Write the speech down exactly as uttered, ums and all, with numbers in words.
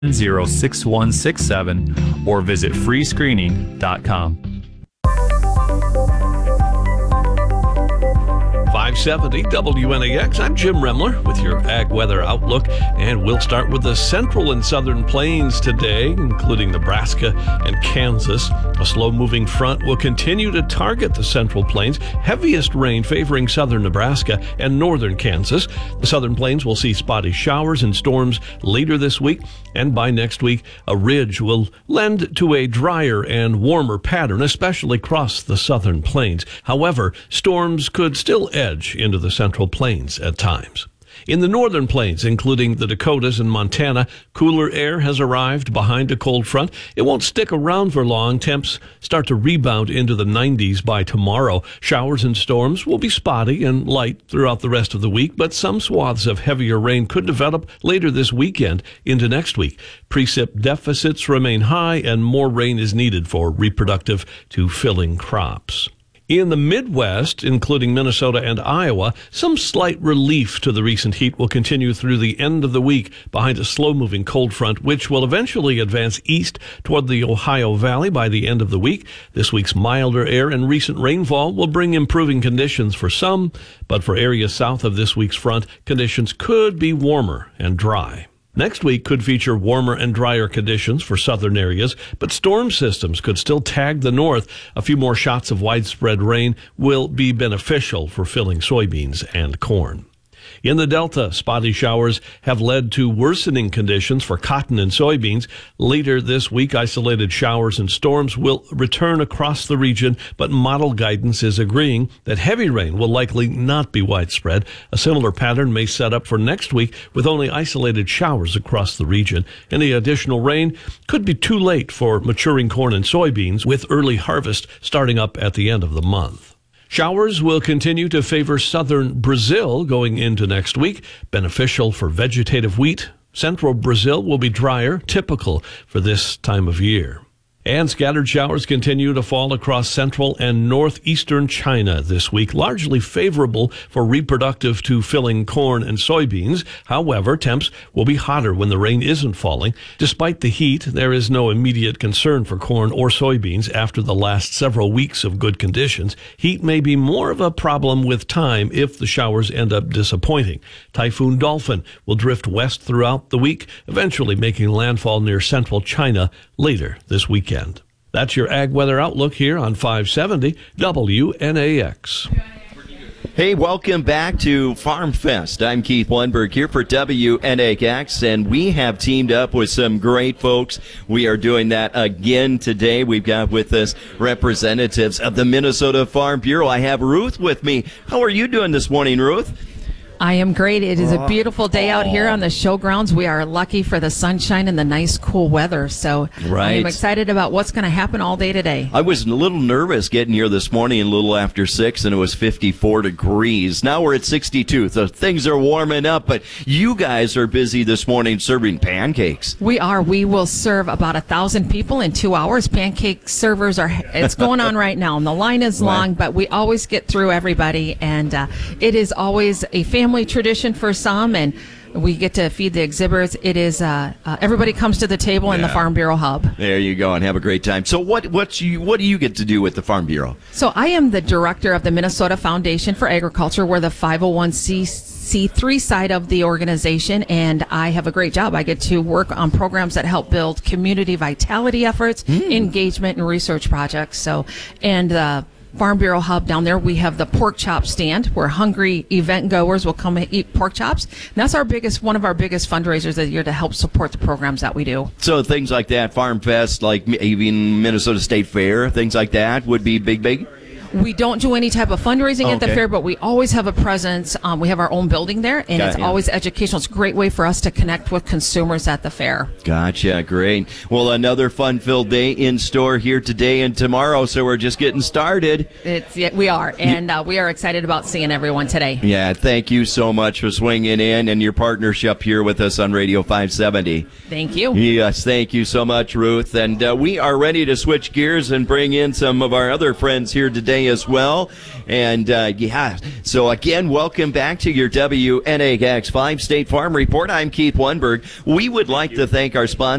zero six one six seven or visit free screening dot com. five seventy W N A X. I'm Jim Remler with your Ag Weather Outlook, and we'll start with the central and southern plains today, including Nebraska and Kansas. A slow-moving front will continue to target the central plains, heaviest rain favoring southern Nebraska and northern Kansas. The southern plains will see spotty showers and storms later this week, and by next week, a ridge will lend to a drier and warmer pattern, especially across the southern plains. However, storms could still edge into the central plains at times. In the northern plains, including the Dakotas and Montana, cooler air has arrived behind a cold front. It won't stick around for long. Temps start to rebound into the nineties by tomorrow. Showers and storms will be spotty and light throughout the rest of the week, but some swaths of heavier rain could develop later this weekend into next week. Precip deficits remain high, and more rain is needed for reproductive to filling crops. In the Midwest, including Minnesota and Iowa, some slight relief to the recent heat will continue through the end of the week behind a slow-moving cold front, which will eventually advance east toward the Ohio Valley by the end of the week. This week's milder air and recent rainfall will bring improving conditions for some, but for areas south of this week's front, conditions could be warmer and dry. Next week could feature warmer and drier conditions for southern areas, but storm systems could still tag the north. A few more shots of widespread rain will be beneficial for filling soybeans and corn. In the Delta, spotty showers have led to worsening conditions for cotton and soybeans. Later this week, isolated showers and storms will return across the region, but model guidance is agreeing that heavy rain will likely not be widespread. A similar pattern may set up for next week with only isolated showers across the region. Any additional rain could be too late for maturing corn and soybeans, with early harvest starting up at the end of the month. Showers will continue to favor southern Brazil going into next week, beneficial for vegetative wheat. Central Brazil will be drier, typical for this time of year. And scattered showers continue to fall across central and northeastern China this week, largely favorable for reproductive to filling corn and soybeans. However, temps will be hotter when the rain isn't falling. Despite the heat, there is no immediate concern for corn or soybeans after the last several weeks of good conditions. Heat may be more of a problem with time if the showers end up disappointing. Typhoon Dolphin will drift west throughout the week, eventually making landfall near central China later this weekend. That's your Ag Weather Outlook here on five seventy W N A X. Hey, welcome back to Farm Fest. I'm Keith Lundberg here for W N A X, and we have teamed up with some great folks. We are doing that again today. We've got with us representatives of the Minnesota Farm Bureau. I have Ruth with me. How are you doing this morning, Ruth? I am great. It is a beautiful day out here on the showgrounds. We are lucky for the sunshine and the nice cool weather. So right. I'm excited about what's going to happen all day today. I was a little nervous getting here this morning a little after six, and it was fifty-four degrees. Now we're at sixty-two, so things are warming up. But you guys are busy this morning serving pancakes. We are. We will serve about a thousand people in two hours. Pancake servers are, it's going on right now. And the line is long, right. But we always get through everybody. And uh, it is always a family tradition for some, and we get to feed the exhibitors. It is uh, uh, everybody comes to the table yeah. in the Farm Bureau Hub. There you go, and have a great time. So what what's you what do you get to do with the Farm Bureau? So I am the director of the Minnesota Foundation for Agriculture. We're the five oh one c three side of the organization, and I have a great job. I get to work on programs that help build community vitality efforts, mm. engagement, and research projects. So, and uh Farm Bureau Hub down there, we have the pork chop stand where hungry event goers will come and eat pork chops. And that's our biggest, one of our biggest fundraisers of the year to help support the programs that we do. So things like that, Farm Fest, like even Minnesota State Fair, things like that would be big, big? We don't do any type of fundraising okay. at the fair, but we always have a presence. Um, we have our own building there, and Got, it's yeah. always educational. It's a great way for us to connect with consumers at the fair. Gotcha. Great. Well, another fun-filled day in store here today and tomorrow, so we're just getting started. It's yeah, we are, and uh, we are excited about seeing everyone today. Yeah, thank you so much for swinging in and your partnership here with us on Radio five seventy. Thank you. Yes, thank you so much, Ruth. And uh, we are ready to switch gears and bring in some of our other friends here today today as well. And, uh, yeah, so again, welcome back to your W N A X five State Farm Report. I'm Keith Wunberg. We would like to thank our sponsor.